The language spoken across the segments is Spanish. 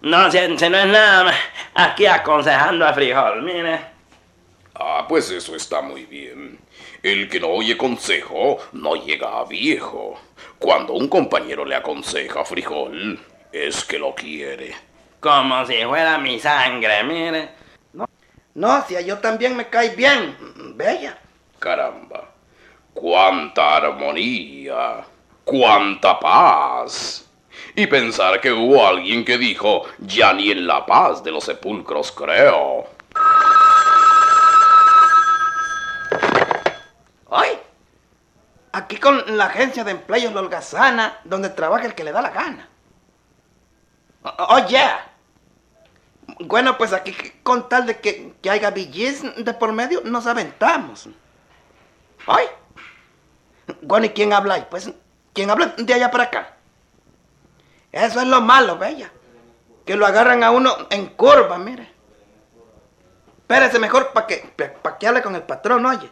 No, si no es nada, aquí aconsejando a Frijol, mire. Ah, pues eso está muy bien. El que no oye consejo no llega a viejo. Cuando un compañero le aconseja a Frijol, es que lo quiere. Como si fuera mi sangre, mire. No, si a yo también me cae bien, bella. Caramba, cuánta armonía, cuánta paz. Y pensar que hubo alguien que dijo, ya ni en la paz de los sepulcros creo. Hoy, aquí con la agencia de empleos Lolgazana, donde trabaja el que le da la gana. Oye, bueno, pues aquí con tal de que haya billets de por medio, nos aventamos. Ay, bueno, ¿y quién habla ahí? Pues, ¿quién habla de allá para acá? Eso es lo malo, bella. Que lo agarran a uno en curva, mire. Espérese mejor para que hable con el patrón, oye.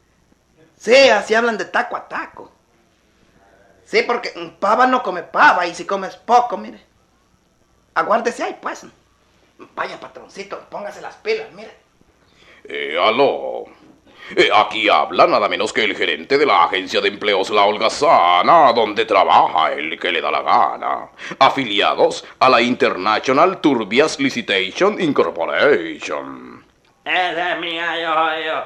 Sí, así hablan de taco a taco. Sí, porque pava no come pava, y si comes poco, mire. Aguárdese ahí, pues. Vaya, patroncito, póngase las pilas, mire. Aló. Aquí habla nada menos que el gerente de la agencia de empleos La Holgazana, donde trabaja el que le da la gana. Afiliados a la International Turbias Licitation Incorporation. Ese es mi gallo.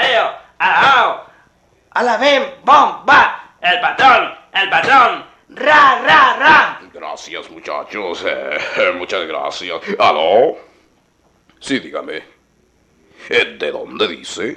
¡A A la ven, bomba. El patrón. Ra. Gracias, muchachos. Muchas gracias. ¿Aló? Sí, dígame. ¿De dónde dice?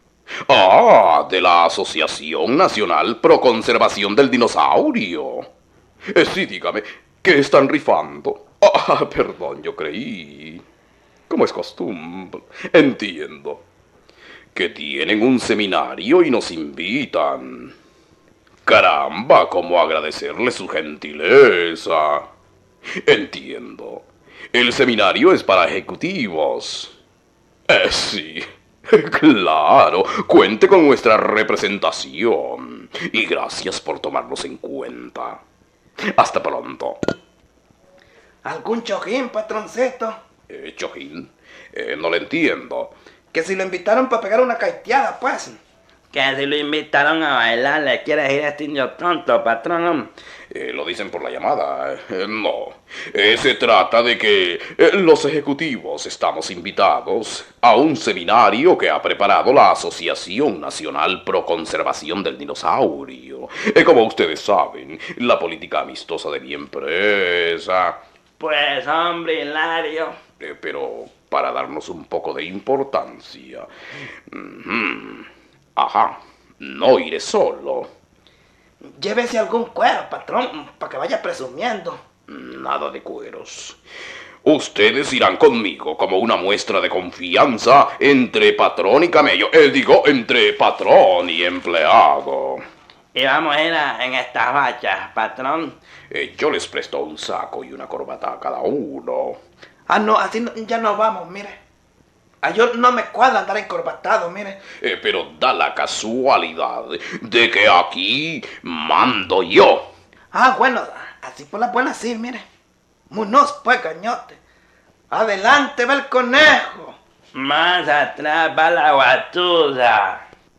Ah, de la Asociación Nacional Pro Conservación del Dinosaurio. Sí, dígame, ¿qué están rifando? Ah, perdón, yo creí. Como es costumbre. Entiendo. Que tienen un seminario y nos invitan. Caramba, cómo agradecerle su gentileza. Entiendo. El seminario es para ejecutivos. Sí. Claro, cuente con nuestra representación. Y gracias por tomarnos en cuenta. Hasta pronto. ¿Algún chojín, patroncito? Chojín, no le entiendo. Que si lo invitaron para pegar una caiteada, pues. Que si lo invitaron a bailar, le quiere ir a este indio tonto, patrón. Lo dicen por la llamada. No. Se trata de que los ejecutivos estamos invitados a un seminario que ha preparado la Asociación Nacional Pro Conservación del Dinosaurio. Como ustedes saben, la política amistosa de mi empresa. Pues, hombre, Hilario. Pero para darnos un poco de importancia. Ajá, no iré solo. Llévese algún cuero, patrón, para que vaya presumiendo. Nada de cueros. Ustedes irán conmigo como una muestra de confianza entre patrón y camello. Entre patrón y empleado. Y vamos a ir en estas fachas, patrón. Yo les presto un saco y una corbata a cada uno. Ah, no, así ya no vamos, mire. A yo no me cuadra andar encorbatado, mire. Pero da la casualidad de que aquí mando yo. Ah, bueno, así por la buena sí, mire. Munoz, pues, gañote. Adelante va el conejo. Más atrás va la guatusa.